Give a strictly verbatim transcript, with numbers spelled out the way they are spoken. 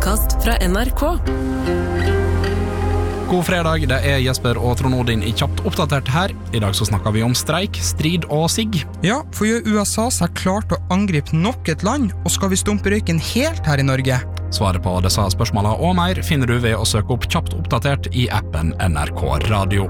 podcast fra N R K. God fredag, det er Jesper og Trond Odin i Kjapt oppdatert her. I dag så snakker vi om streik, strid og sigg. Ja, for gjør U S A seg klart å angripe nok et land, og skal vi stumpe røyken helt her i Norge? Svaret på disse spørsmålene og mer finner du ved å søke opp Kjapt oppdatert i appen N R K Radio.